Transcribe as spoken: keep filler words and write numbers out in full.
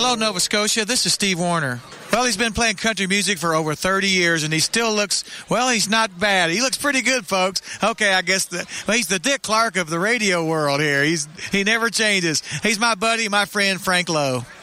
Hello, Nova Scotia. This is Steve Warner. Well, he's been playing country music for over thirty years, and he still looks, well, he's not bad. He looks pretty good, folks. Okay, I guess the, well, he's the Dick Clark of the radio world here. He's He never changes. He's my buddy, my friend, Frank Lowe.